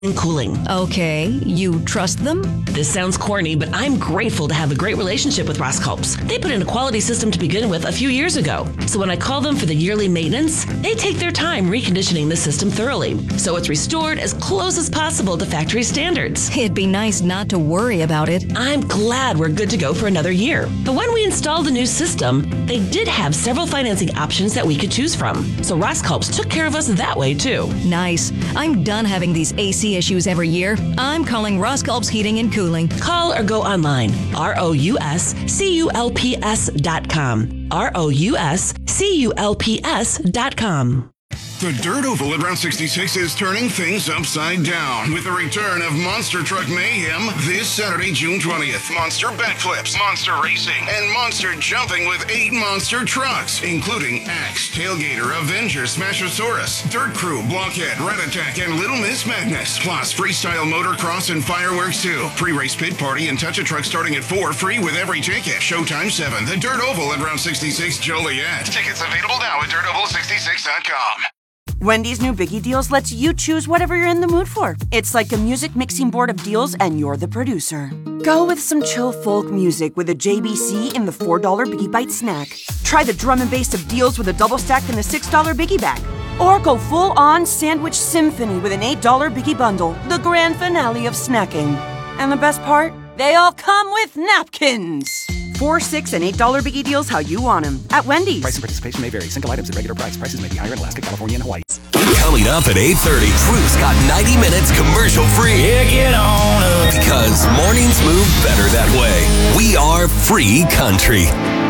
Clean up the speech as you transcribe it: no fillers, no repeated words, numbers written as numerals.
and cooling. Okay, you trust them? This sounds corny, but I'm grateful to have a great relationship with Rosculps. They put in a quality system to begin with a few years ago. So when I call them for the yearly maintenance, they take their time reconditioning the system thoroughly, so it's restored as close as possible to factory standards. It'd be nice not to worry about it. I'm glad we're good to go for another year. But when we installed the new system, they did have several financing options that we could choose from. So Rosculps took care of us that way too. Nice. I'm done having these AC issues every year. I'm calling Rosculps Heating and Cooling. Call or go online. ROUSCULPS.com. ROUSCULPS.com. The Dirt Oval at Route 66 is turning things upside down with the return of Monster Truck Mayhem this Saturday, June 20th. Monster backflips, monster racing, and monster jumping with 8 monster trucks, including Axe, Tailgater, Avenger, Smashosaurus, Dirt Crew, Blockhead, Rat Attack, and Little Miss Madness. Plus, freestyle motocross and fireworks too. Pre-race pit party and touch a truck starting at 4, free with every ticket. Showtime 7. The Dirt Oval at Route 66 Joliet. Tickets available now at dirtoval66.com. Wendy's new Biggie Deals lets you choose whatever you're in the mood for. It's like a music mixing board of deals, and you're the producer. Go with some chill folk music with a JBC in the $4 Biggie Bite snack. Try the drum and bass of deals with a double stack in the $6 Biggie Bag. Or go full-on sandwich symphony with an $8 Biggie Bundle, the grand finale of snacking. And the best part? They all come with napkins. $4, $6, and $8 Biggie Deals how you want them at Wendy's. Price and participation may vary. Single items at regular price. Prices may be higher in Alaska, California, and Hawaii. Coming up at 8:30, Drew's got 90 minutes commercial free. Yeah, get on up. Because mornings move better that way. We are free country.